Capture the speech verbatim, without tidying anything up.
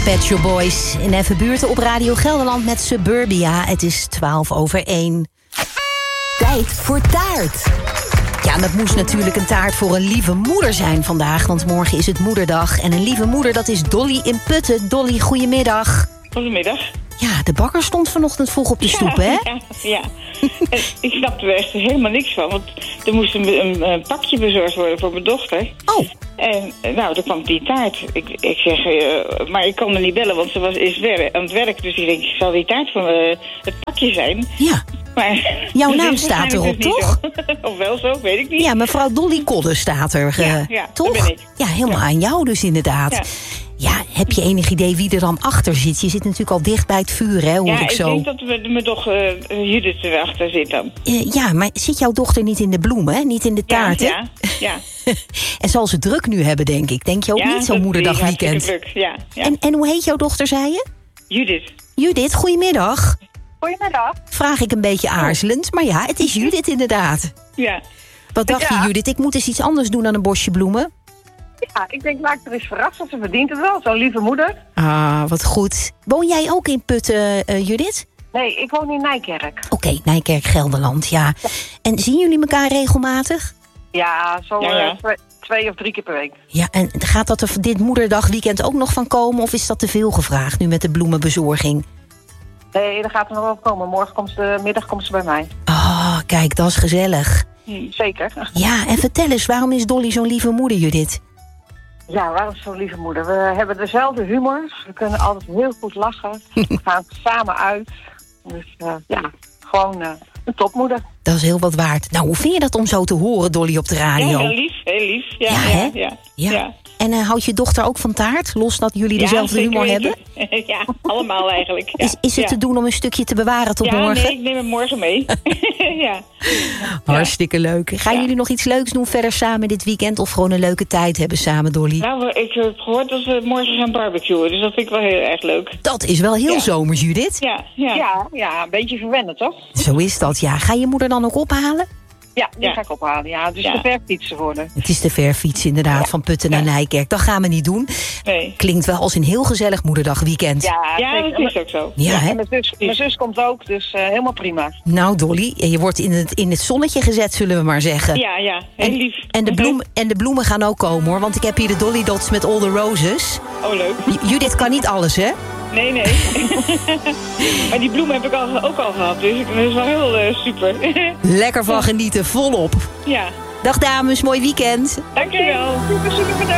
Pet Shop Boys in Even Buurten op Radio Gelderland met Suburbia. Het is twaalf over één. Tijd voor taart. Ja, dat moest natuurlijk een taart voor een lieve moeder zijn vandaag, want morgen is het moederdag. En een lieve moeder, dat is Dolly in Putten. Dolly, goedemiddag. Goedemiddag. Ja, de bakker stond vanochtend vroeg op de stoep, ja, hè? Ja, ja. En ik snapte er echt helemaal niks van, want er moest een, een, een pakje bezorgd worden voor mijn dochter. Oh. En nou, dan kwam die taart. Ik, ik zeg, uh, maar ik kon er niet bellen, want ze was is wer- aan het werk. Dus ik denk, zal die taart van uh, het pakje zijn? Ja. Maar, Jouw dus naam staat erop, dus toch? Of wel zo, weet ik niet. Ja, mevrouw Dolly Kodde staat er, uh, ja, ja, toch? Dat ben ik. Ja, helemaal ja. aan jou dus inderdaad. Ja. Ja, heb je enig idee wie er dan achter zit? Je zit natuurlijk al dicht bij het vuur, hè, hoor ja, ik zo. Ja, ik denk dat we, mijn dochter uh, Judith erachter zit dan. Uh, ja, maar zit jouw dochter niet in de bloemen, hè? Niet in de taart, ja, hè? Ja, ja. En zal ze druk nu hebben, denk ik. Denk je ook ja, niet zo'n moederdagweekend? Druk, ja, ja. En, en hoe heet jouw dochter, zei je? Judith. Judith, goedemiddag. Goedemiddag. Vraag ik een beetje aarzelend, maar ja, het is Judith inderdaad. Ja. Wat dacht Ja. je, Judith? Ik moet eens iets anders doen dan een bosje bloemen. Ja, ik denk, maak er eens verrast, want ze verdient het wel. Zo'n lieve moeder. Ah, wat goed. Woon jij ook in Putten, uh, Judith? Nee, ik woon in Nijkerk. Oké, okay, Nijkerk, Gelderland, ja. En zien jullie elkaar regelmatig? Ja, zo Ja, ja. uh, twee, twee of drie keer per week. Ja, en gaat dat er dit moederdagweekend ook nog van komen? Of is dat te veel gevraagd nu met de bloemenbezorging? Nee, daar gaat er nog wel komen. Morgen komt ze, middag komt ze bij mij. Ah, kijk, dat is gezellig. Zeker. Ja, en vertel eens, waarom is Dolly zo'n lieve moeder, Judith? Ja, waarom is zo'n lieve moeder? We hebben dezelfde humor. We kunnen altijd heel goed lachen. We gaan samen uit. Dus uh, ja, gewoon uh, een topmoeder. Dat is heel wat waard. Nou, hoe vind je dat om zo te horen, Dolly, op de radio? Ja, heel lief, heel lief. Ja, Ja, ja, hè? ja, Ja. ja. En uh, houdt je dochter ook van taart? Los dat jullie dezelfde Ja, humor zeker hebben? weten. Ja, allemaal eigenlijk. Ja. Is, is het ja. te doen om een stukje te bewaren tot ja, morgen? nee, ik neem hem morgen mee. ja. Hartstikke leuk. Gaan Ja. jullie nog iets leuks doen verder samen dit weekend? Of gewoon een leuke tijd hebben samen, Dolly? Nou, ik heb gehoord dat we morgen gaan barbecuen. Dus dat vind ik wel heel erg leuk. Dat is wel heel Ja. zomers, Judith. Ja, ja. Ja, ja, een beetje verwennen, toch? Zo is dat, ja. Ga je moeder dan ook ophalen? Ja, die Ja. ga ik ophalen. Ja, dus Ja. te ver fietsen worden. Het is te ver fietsen inderdaad, van Putten naar Ja. Nijkerk. Dat gaan we niet doen. Nee. Klinkt wel als een heel gezellig moederdagweekend. Ja, Ja, zeker. dat is ook zo. Ja, hè? En mijn zus, mijn zus komt ook, dus uh, helemaal prima. Nou, Dolly, je wordt in het, in het zonnetje gezet, zullen we maar zeggen. Ja, ja. Heel En, lief. en, de bloem, en de bloemen gaan ook komen, hoor. Want ik heb hier de Dolly Dots met All the Roses. Oh, leuk. J- Judith kan niet alles, hè? Nee, nee. maar die bloemen heb ik al, ook al gehad. Dus dat is wel heel uh, super. Lekker van genieten, volop. ja. Dag dames, mooi weekend. Dankjewel. Super, super bedankt.